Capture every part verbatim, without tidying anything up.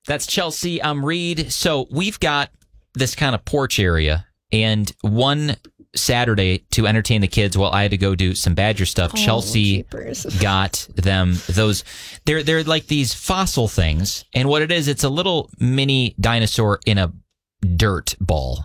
That's Chelsea. I'm Reed. So we've got this kind of porch area, and one Saturday to entertain the kids while I had to go do some Badger stuff, Oh, Chelsea jeepers. got them those. They're they're like these fossil things, and what it is, it's a little mini dinosaur in a dirt ball,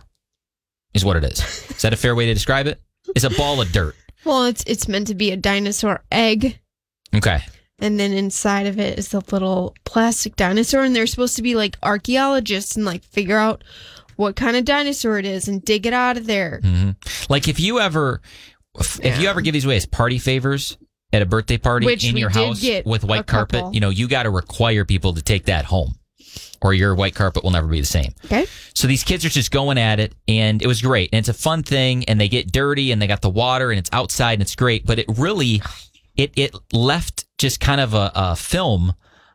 is what it is. Is that a fair way to describe it? It's a ball of dirt. Well, it's it's meant to be a dinosaur egg. Okay. And then inside of it is the little plastic dinosaur, and they're supposed to be like archaeologists and like figure out what kind of dinosaur it is and dig it out of there. Mm-hmm. Like if you ever, if Yeah. you ever give these away as party favors at a birthday party Which in we your did house get with a white carpet, couple. you know, you got to require people to take that home, or your white carpet will never be the same. Okay. So these kids are just going at it, and it was great. And it's a fun thing, and they get dirty, and they got the water, and it's outside, and it's great. But it really, it it left just kind of a, a film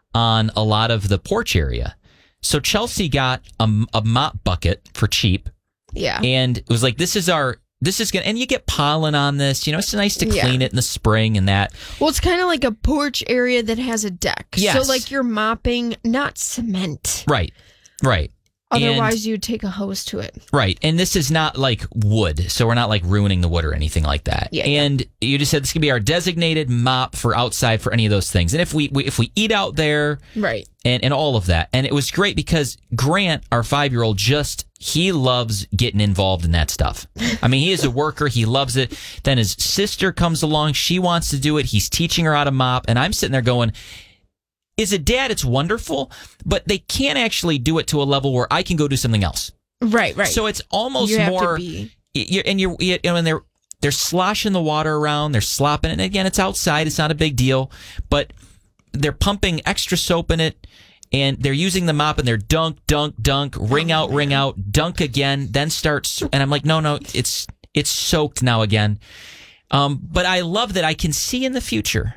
on a lot of the porch area. So Chelsea got a, a mop bucket for cheap, Yeah. and it was like, this is our, this is gonna, and you get pollen on this. You know, it's nice to Yeah. clean it in the spring and that. Well, it's kind of like a porch area that has a deck. Yes. So like you're mopping, not cement. Right, right. Otherwise, you'd take a hose to it. Right. And this is not like wood, so we're not like ruining the wood or anything like that. Yeah, yeah. and you just said this could be our designated mop for outside for any of those things. And if we, we if we eat out there Right. and, and all of that. And it was great because Grant, our five-year-old, just, he loves getting involved in that stuff. I mean, he is a worker. He loves it. Then his sister comes along. She wants to do it. He's teaching her how to mop. And I'm sitting there going, as a dad, it's wonderful, but they can't actually do it to a level where I can go do something else. Right, right. So it's almost You have to more, be- you're, and you're, you know, and they're they're sloshing the water around, they're slopping it. And again, it's outside, it's not a big deal, but they're pumping extra soap in it, and they're using the mop, and they're dunk, dunk, dunk, ring out, ring out, dunk again, then starts. And I'm like, no, no, it's it's soaked now again. Um, but I love that I can see in the future,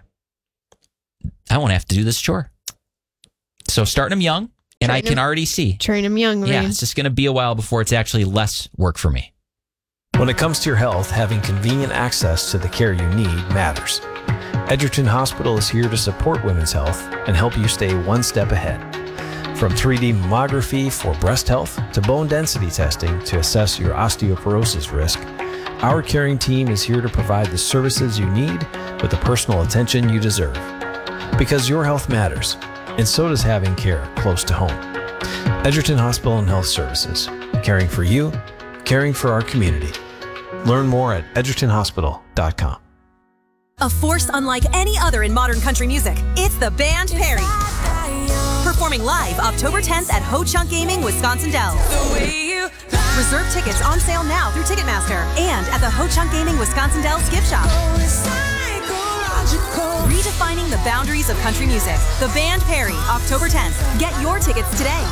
I won't have to do this chore. So starting them young, and I Train can 'em- already see. Train them young, Yeah, Reed. it's just going to be a while before it's actually less work for me. When it comes to your health, having convenient access to the care you need matters. Edgerton Hospital is here to support women's health and help you stay one step ahead. From three D mammography for breast health to bone density testing to assess your osteoporosis risk, our caring team is here to provide the services you need with the personal attention you deserve. Because your health matters, and so does having care close to home. Edgerton Hospital and Health Services, caring for you, caring for our community. Learn more at edgerton hospital dot com. A force unlike any other in modern country music. It's the band Perry. Performing live October tenth at Ho Chunk Gaming, Wisconsin Dells. Reserve tickets on sale now through Ticketmaster and at the Ho Chunk Gaming Wisconsin Dells gift shop. Redefining the boundaries of country music. The band Perry, October tenth. Get your tickets today.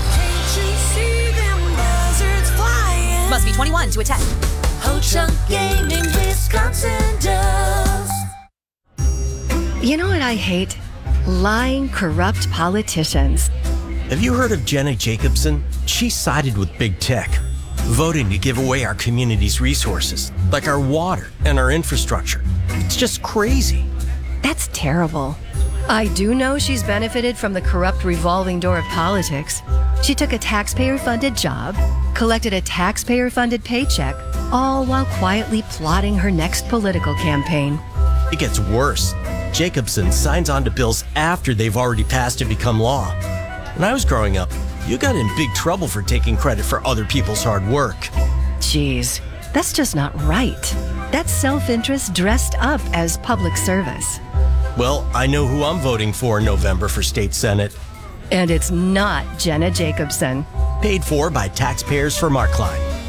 Must be twenty-one to attend. Ho Chunk Gaming, Wisconsin Dells. You know what I hate? Lying, corrupt politicians. Have you heard of Jenna Jacobson? She sided with big tech, voting to give away our community's resources, like our water and our infrastructure. It's just crazy. That's terrible. I do know she's benefited from the corrupt revolving door of politics. She took a taxpayer-funded job, collected a taxpayer-funded paycheck, all while quietly plotting her next political campaign. It gets worse. Jacobson signs on to bills after they've already passed and become law. When I was growing up, you got in big trouble for taking credit for other people's hard work. Jeez, that's just not right. That's self-interest dressed up as public service. Well, I know who I'm voting for in November for state senate. And it's not Jenna Jacobson. Paid for by taxpayers for Mark Klein.